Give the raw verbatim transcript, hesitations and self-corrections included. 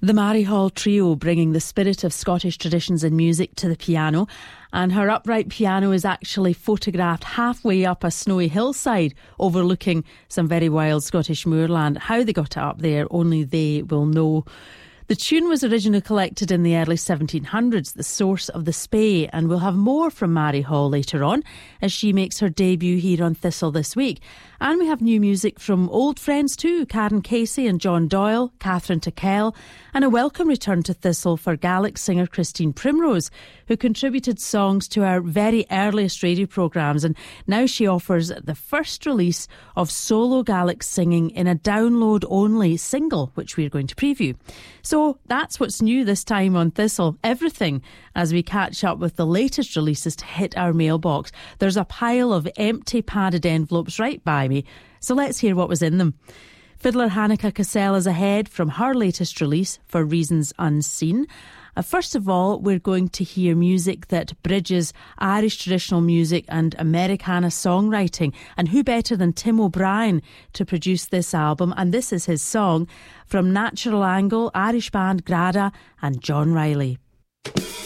The Mary Hall Trio, bringing the spirit of Scottish traditions and music to the piano. And her upright piano is actually photographed halfway up a snowy hillside overlooking some very wild Scottish moorland. How they got it up there, only they will know. The tune was originally collected in the early seventeen hundreds, the source of the Spey, and we'll have more from Mary Hall later on as she makes her debut here on Thistle this week. And we have new music from old friends too, Karen Casey and John Doyle, Catherine Tickell, and a welcome return to Thistle for Gaelic singer Christine Primrose, who contributed songs to our very earliest radio programmes, and now she offers the first release of solo Gaelic singing in a download-only single, which we're going to preview. So that's what's new this time on Thistle. Everything as we catch up with the latest releases to hit our mailbox. There's a pile of empty padded envelopes right by me, so let's hear what was in them. Fiddler Hanneke Cassell is ahead from her latest release, For Reasons Unseen. Uh, first of all, we're going to hear music that bridges Irish traditional music and Americana songwriting. And who better than Tim O'Brien to produce this album? And this is his song from Natural Angle, Irish band Grada and John Riley.